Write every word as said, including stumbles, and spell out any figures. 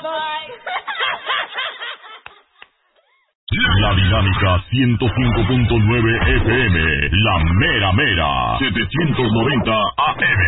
La Dinámica ciento cinco punto nueve F M, la mera mera, setecientos noventa A M.